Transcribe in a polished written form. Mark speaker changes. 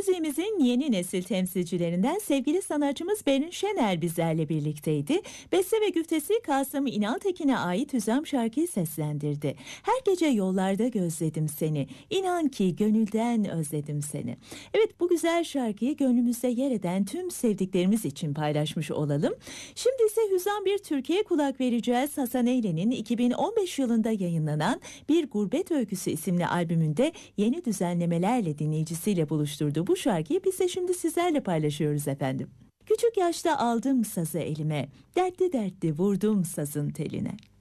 Speaker 1: müziğimizin yeni nesil temsilcilerinden sevgili sanatçımız Berin Şener bizlerle birlikteydi. Beste ve güftesi Kasım İnaltekin'e ait Hüzam şarkıyı seslendirdi. Her gece yollarda gözledim seni, inan ki gönülden özledim seni. Evet, bu güzel şarkıyı gönlümüzde yer eden tüm sevdiklerimiz için paylaşmış olalım. Şimdi ise Hüzam bir Türkiye kulak vereceğiz. Hasan Eylen'in 2015 yılında yayınlanan Bir Gurbet Öyküsü isimli albümünde yeni düzenlemelerle dinleyicisiyle buluşturduğu bu şarkıyı biz de şimdi sizlerle paylaşıyoruz efendim. Küçük yaşta aldım sazı elime, dertli dertli vurdum sazın teline.